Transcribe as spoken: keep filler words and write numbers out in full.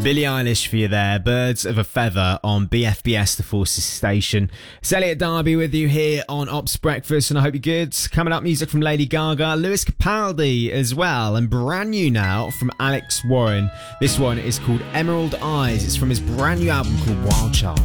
Billie Eilish for you there, Birds of a Feather on B F B S The Forces Station. It's Elliot Darby with you here on Ops Breakfast, and I hope you're good. Coming up, music from Lady Gaga, Lewis Capaldi as well, and brand new now from Alex Warren. This one is called Emerald Eyes. It's from his brand new album called Wild Child.